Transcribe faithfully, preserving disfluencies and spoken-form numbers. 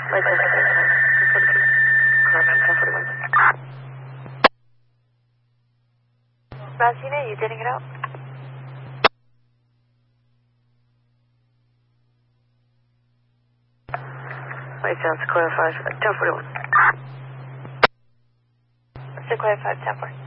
Light ten forty-two. Correction, ten forty-one. Rosina, you getting it out? Light down, Sequoia five, ten forty-one. Sequoia five, ten forty.